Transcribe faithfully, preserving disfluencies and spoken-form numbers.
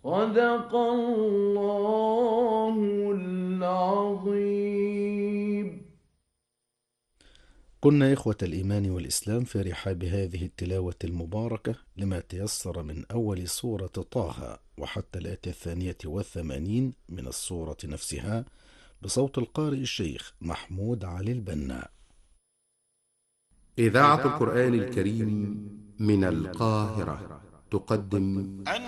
صدق الله العظيم. كنا إخوة الإيمان والإسلام في رحاب هذه التلاوة المباركة لما تيسر من أول سورة طه وحتى الآية الثانية والثمانين من السورة نفسها، بصوت القارئ الشيخ محمود علي البنا. إذاعة القرآن الكريم من القاهرة تقدم